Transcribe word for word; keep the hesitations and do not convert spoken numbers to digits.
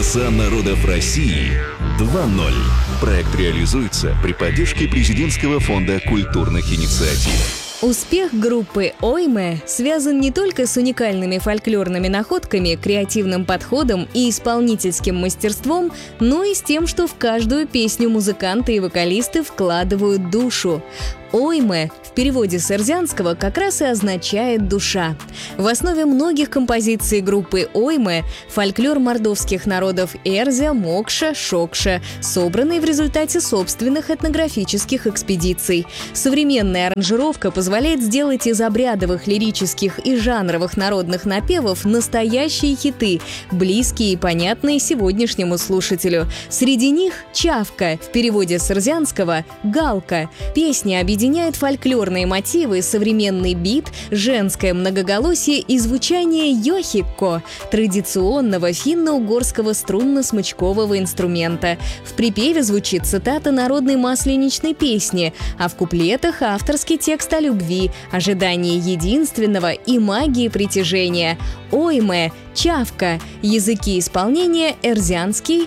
Голоса народов России два ноль. Проект реализуется при поддержке Президентского фонда культурных инициатив. Успех группы «Ойме» связан не только с уникальными фольклорными находками, креативным подходом и исполнительским мастерством, но и с тем, что в каждую песню музыканты и вокалисты вкладывают душу. «Ойме» в переводе с эрзианского как раз и означает «душа». В основе многих композиций группы «Ойме» фольклор мордовских народов Эрзя, Мокша, Шокша, собранный в результате собственных этнографических экспедиций. Современная аранжировка позволяет сделать из обрядовых, лирических и жанровых народных напевов настоящие хиты, близкие и понятные сегодняшнему слушателю. Среди них «Чавка» в переводе с эрзианского «Галка». Песня объединяет Объединяет фольклорные мотивы, современный бит, женское многоголосие и звучание йохикко – традиционного финно-угорского струнно-смычкового инструмента. В припеве звучит цитата народной масленичной песни, а в куплетах авторский текст о любви, ожидании единственного и магии притяжения. «Ойме», «Чавка», языки исполнения эрзианский,